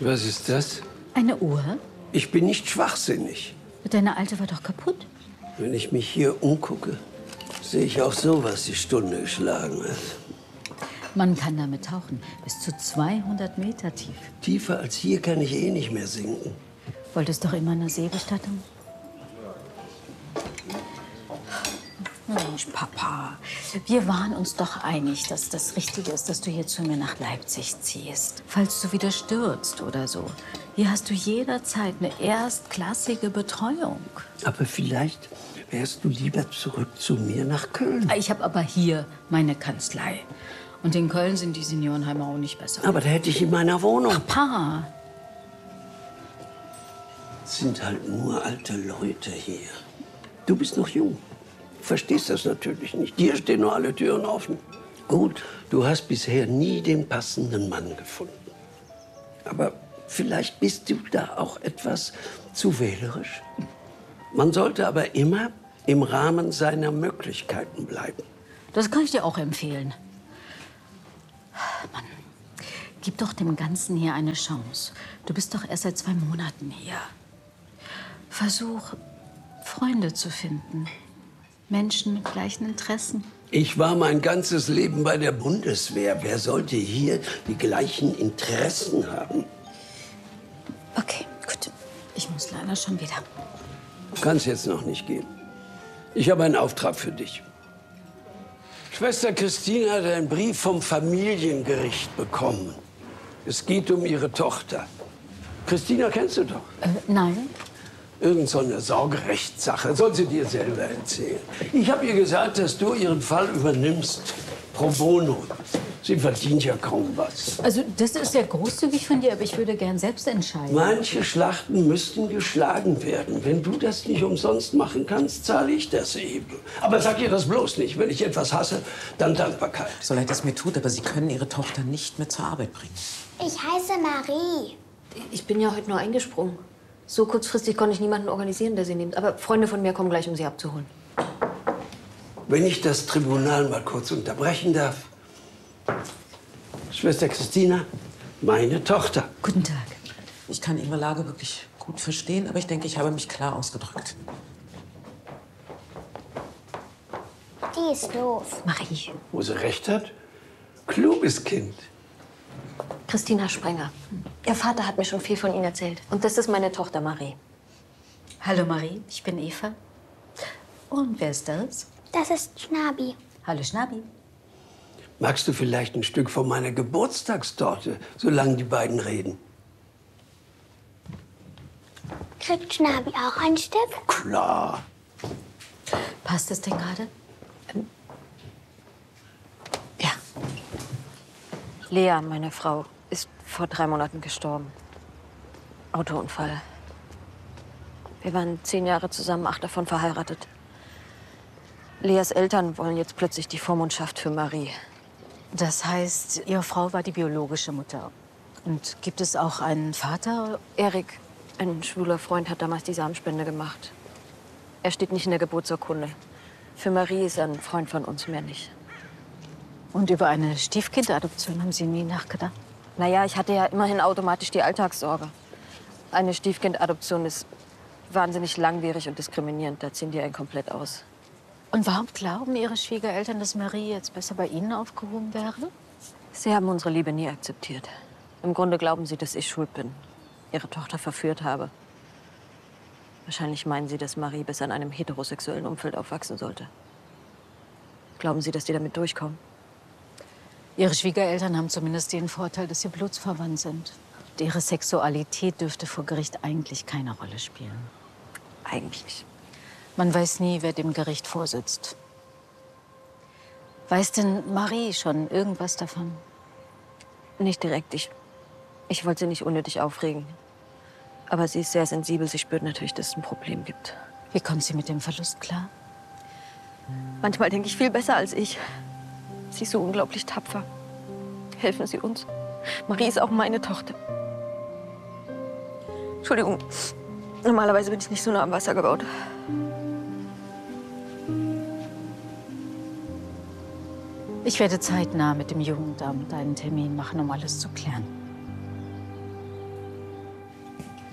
Was ist das? Eine Uhr? Ich bin nicht schwachsinnig. Deine alte war doch kaputt. Wenn ich mich hier umgucke, sehe ich auch sowas die Stunde geschlagen hat. Man kann damit tauchen, bis zu 200 Meter tief. Tiefer als hier kann ich eh nicht mehr sinken. Wolltest doch immer eine Seebestattung? Mensch, Papa, wir waren uns doch einig, dass das Richtige ist, dass du hier zu mir nach Leipzig ziehst. Falls du wieder stürzt oder so. Hier hast du jederzeit eine erstklassige Betreuung. Aber vielleicht wärst du lieber zurück zu mir nach Köln. Ich habe aber hier meine Kanzlei. Und in Köln sind die Seniorenheime auch nicht besser. Aber da hätte ich in meiner Wohnung. Papa! Es sind halt nur alte Leute hier. Du bist noch jung. Du verstehst das natürlich nicht. Dir stehen nur alle Türen offen. Gut, du hast bisher nie den passenden Mann gefunden. Aber vielleicht bist du da auch etwas zu wählerisch. Man sollte aber immer im Rahmen seiner Möglichkeiten bleiben. Das kann ich dir auch empfehlen. Mann, gib doch dem Ganzen hier eine Chance. Du bist doch erst seit 2 Monaten hier. Versuch, Freunde zu finden. Menschen mit gleichen Interessen. Ich war mein ganzes Leben bei der Bundeswehr. Wer sollte hier die gleichen Interessen haben? Okay, gut. Ich muss leider schon wieder. Du kannst jetzt noch nicht gehen. Ich habe einen Auftrag für dich. Schwester Christine hat einen Brief vom Familiengericht bekommen. Es geht um ihre Tochter. Christina kennst du doch. Nein. Irgend so eine Sorgerechtssache. Soll sie dir selber erzählen. Ich habe ihr gesagt, dass du ihren Fall übernimmst. Pro bono. Sie verdient ja kaum was. Also, das ist sehr großzügig von dir, aber ich würde gern selbst entscheiden. Manche Schlachten müssten geschlagen werden. Wenn du das nicht umsonst machen kannst, zahle ich das eben. Aber sag ihr das bloß nicht. Wenn ich etwas hasse, dann Dankbarkeit. So leid es mir tut, aber Sie können Ihre Tochter nicht mehr zur Arbeit bringen. Ich heiße Marie. Ich bin ja heute nur eingesprungen. So kurzfristig konnte ich niemanden organisieren, der sie nimmt. Aber Freunde von mir kommen gleich, um sie abzuholen. Wenn ich das Tribunal mal kurz unterbrechen darf. Schwester Christina, meine Tochter. Guten Tag. Ich kann Ihre Lage wirklich gut verstehen, aber ich denke, ich habe mich klar ausgedrückt. Die ist doof. Marie. Wo sie recht hat? Kluges Kind. Christina Sprenger. Ihr Vater hat mir schon viel von Ihnen erzählt. Und das ist meine Tochter Marie. Hallo Marie, ich bin Eva. Und wer ist das? Das ist Schnabi. Hallo Schnabi. Magst du vielleicht ein Stück von meiner Geburtstagstorte, solange die beiden reden? Kriegt Schnabi auch ein Stück? Klar. Passt es denn gerade? Ja. Lea, meine Frau, ist vor 3 Monaten gestorben. Autounfall. Wir waren 10 Jahre zusammen, 8 davon verheiratet. Leas Eltern wollen jetzt plötzlich die Vormundschaft für Marie. Das heißt, Ihre Frau war die biologische Mutter. Und gibt es auch einen Vater? Erik, ein schwuler Freund, hat damals die Samenspende gemacht. Er steht nicht in der Geburtsurkunde. Für Marie ist er ein Freund von uns, mehr nicht. Und über eine Stiefkindadoption haben Sie nie nachgedacht? Naja, ich hatte ja immerhin automatisch die Alltagssorge. Eine Stiefkindadoption ist wahnsinnig langwierig und diskriminierend. Da ziehen die einen komplett aus. Und warum glauben Ihre Schwiegereltern, dass Marie jetzt besser bei Ihnen aufgehoben wäre? Sie haben unsere Liebe nie akzeptiert. Im Grunde glauben sie, dass ich schuld bin, ihre Tochter verführt habe. Wahrscheinlich meinen sie, dass Marie bis an einem heterosexuellen Umfeld aufwachsen sollte. Glauben Sie, dass die damit durchkommen? Ihre Schwiegereltern haben zumindest den Vorteil, dass sie blutsverwandt sind. Und ihre Sexualität dürfte vor Gericht eigentlich keine Rolle spielen. Eigentlich. Man weiß nie, wer dem Gericht vorsitzt. Weiß denn Marie schon irgendwas davon? Nicht direkt. Ich wollte sie nicht unnötig aufregen. Aber sie ist sehr sensibel. Sie spürt natürlich, dass es ein Problem gibt. Wie kommt sie mit dem Verlust klar? Manchmal denke ich viel besser als ich. Sie ist so unglaublich tapfer. Helfen Sie uns. Marie ist auch meine Tochter. Entschuldigung. Normalerweise bin ich nicht so nah am Wasser gebaut. Ich werde zeitnah mit dem Jugendamt einen Termin machen, um alles zu klären.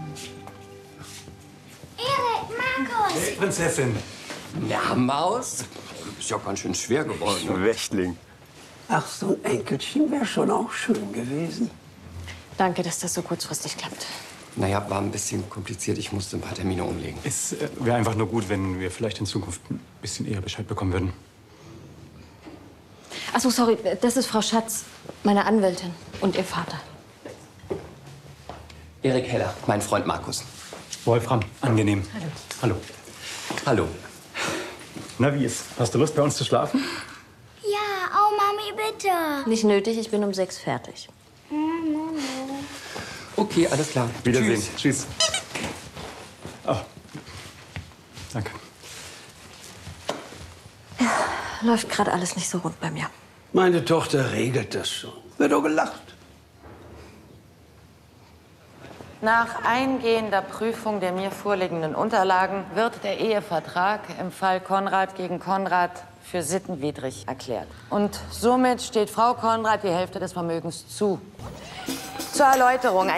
Erik, Markus! Hey, Prinzessin. Na, Maus? Ist ja ganz schön schwer geworden. Wächtling. Ach, so ein Enkelchen wäre schon auch schön gewesen. Danke, dass das so kurzfristig klappt. Naja, war ein bisschen kompliziert. Ich musste ein paar Termine umlegen. Es wäre einfach nur gut, wenn wir vielleicht in Zukunft ein bisschen eher Bescheid bekommen würden. Ach so, sorry, das ist Frau Schatz, meine Anwältin und ihr Vater. Erik Heller, mein Freund Markus. Wolfram, angenehm. Hallo. Hallo. Na, wie ist? Hast du Lust, bei uns zu schlafen? Ja, oh Mami, bitte. Nicht nötig, ich bin um 6 fertig. Okay, alles klar. Wiedersehen. Tschüss. Tschüss. Oh. Danke. Läuft gerade alles nicht so rund bei mir. Meine Tochter regelt das schon. Wird doch gelacht. Nach eingehender Prüfung der mir vorliegenden Unterlagen wird der Ehevertrag im Fall Konrad gegen Konrad für sittenwidrig erklärt. Und somit steht Frau Konrad die Hälfte des Vermögens zu. Zur Erläuterung.